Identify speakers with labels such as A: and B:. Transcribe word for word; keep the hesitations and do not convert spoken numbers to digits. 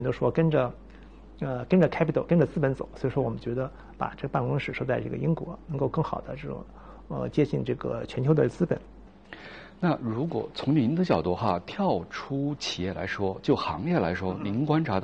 A: 都说跟着，呃，跟着 capital 跟着资本走，所以说我们觉得把这个办公室设在这个英国，能够更好的这种呃接近这个全球的资本。
B: 那如果从您的角度哈，跳出企业来说，就行业来说，您观察到